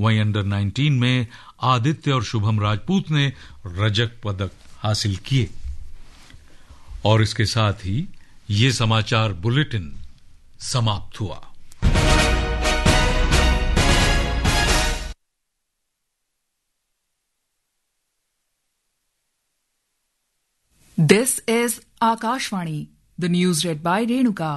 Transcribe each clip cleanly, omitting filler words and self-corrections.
वहीं अंडर 19 में आदित्य और शुभम राजपूत ने रजत पदक हासिल किए। और इसके साथ ही ये समाचार बुलेटिन समाप्त हुआ। This is Akashvani, the news read by Renuka.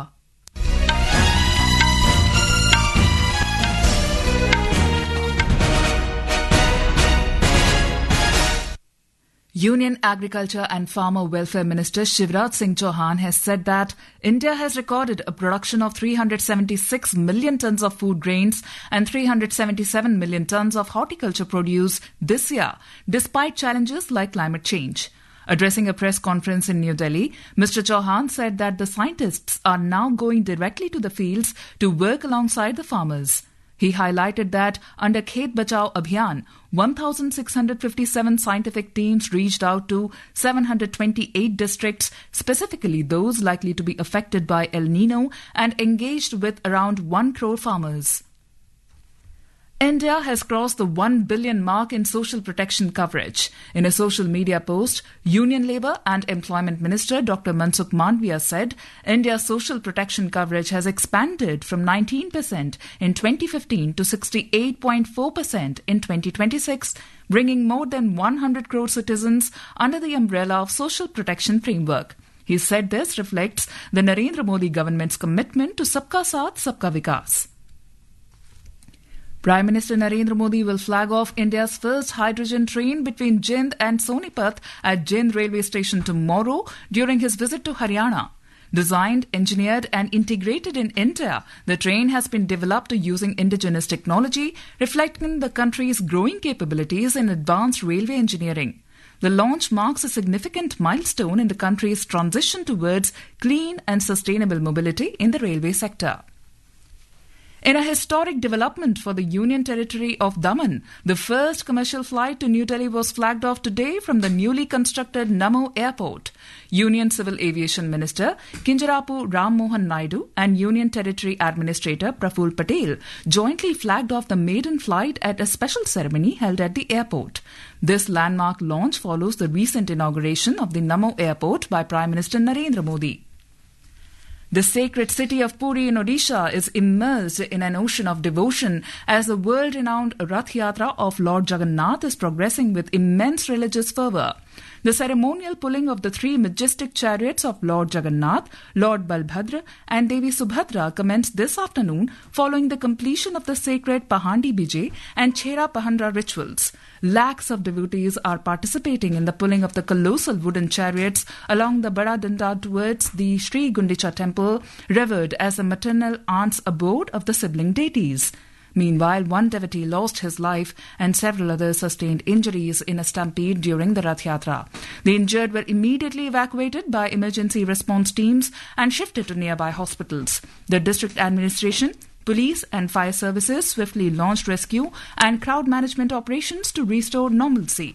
Union Agriculture and Farmer Welfare Minister Shivraj Singh Chauhan has said that India has recorded a production of 376 million tons of food grains and 377 million tons of horticulture produce this year, despite challenges like climate change. Addressing a press conference in New Delhi, Mr. Chauhan said that the scientists are now going directly to the fields to work alongside the farmers. He highlighted that under Khet Bachao Abhiyan, 1,657 scientific teams reached out to 728 districts, specifically those likely to be affected by El Nino, and engaged with around 1 crore farmers. India has crossed the 1 billion mark in social protection coverage. In a social media post, Union Labour and Employment Minister Dr. Mansukh Mandavia said India's social protection coverage has expanded from 19% in 2015 to 68.4% in 2026, bringing more than 100 crore citizens under the umbrella of social protection framework. He said this reflects the Narendra Modi government's commitment to Sabka Saath, Sabka Vikas. Prime Minister Narendra Modi will flag off India's first hydrogen train between Jind and Sonipat at Jind railway station tomorrow during his visit to Haryana. Designed, engineered and integrated in India, the train has been developed using indigenous technology, reflecting the country's growing capabilities in advanced railway engineering. The launch marks a significant milestone in the country's transition towards clean and sustainable mobility in the railway sector. In a historic development for the Union Territory of Daman, the first commercial flight to New Delhi was flagged off today from the newly constructed Namo Airport. Union Civil Aviation Minister Kinjarapu Ram Mohan Naidu and Union Territory Administrator Praful Patel jointly flagged off the maiden flight at a special ceremony held at the airport. This landmark launch follows the recent inauguration of the Namo Airport by Prime Minister Narendra Modi. The sacred city of Puri in Odisha is immersed in an ocean of devotion as the world-renowned Rath Yatra of Lord Jagannath is progressing with immense religious fervour. The ceremonial pulling of the 3 majestic chariots of Lord Jagannath, Lord Balbhadra and Devi Subhadra commenced this afternoon following the completion of the sacred Pahandi Bijay and Chhera Pahandra rituals. Lakhs of devotees are participating in the pulling of the colossal wooden chariots along the Bada Danda towards the Sri Gundicha temple, revered as the maternal aunt's abode of the sibling deities. Meanwhile, one devotee lost his life and several others sustained injuries in a stampede during the Rath Yatra. The injured were immediately evacuated by emergency response teams and shifted to nearby hospitals. The district administration, police and fire services swiftly launched rescue and crowd management operations to restore normalcy.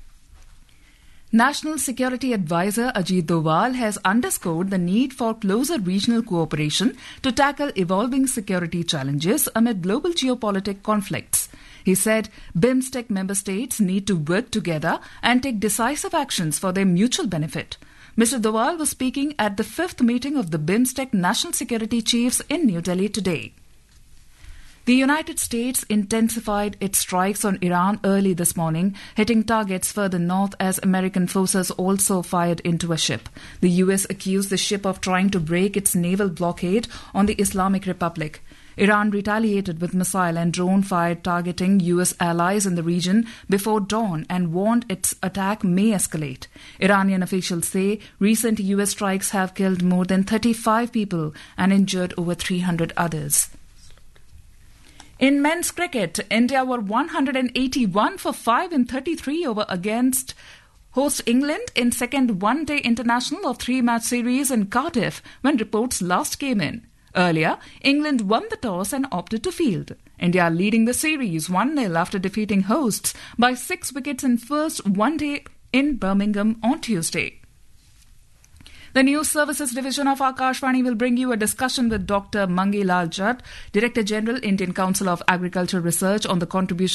National Security Advisor Ajit Doval has underscored the need for closer regional cooperation to tackle evolving security challenges amid global geopolitical conflicts. He said BIMSTEC member states need to work together and take decisive actions for their mutual benefit. Mr. Doval was speaking at the 5th meeting of the BIMSTEC National Security Chiefs in New Delhi today. The United States intensified its strikes on Iran early this morning, hitting targets further north as American forces also fired into a ship. The U.S. accused the ship of trying to break its naval blockade on the Islamic Republic. Iran retaliated with missile and drone fire targeting U.S. allies in the region before dawn and warned its attack may escalate. Iranian officials say recent U.S. strikes have killed more than 35 people and injured over 300 others. In men's cricket, India were 181 for 5 in 33 over against host England in second one-day international of 3-match series in Cardiff when reports last came in. Earlier, England won the toss and opted to field. India leading the series 1-0 after defeating hosts by 6 wickets in first one-day in Birmingham on Tuesday. The News Services Division of Akashvani will bring you a discussion with Dr. Mangi Lal Jatt, Director General, Indian Council of Agricultural Research, on the contribution